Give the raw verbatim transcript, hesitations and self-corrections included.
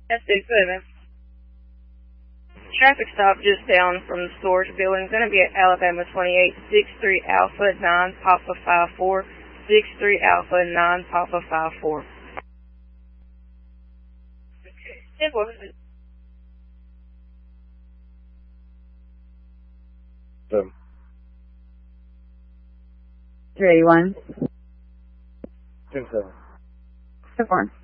That's it, good, man. Traffic stop just down from the storage building is going to be at Alabama twenty-eight, six three Alpha nine Papa five four, six three Alpha nine Papa five four. Okay, it was. Um, three eighty-one. ten seven. Four.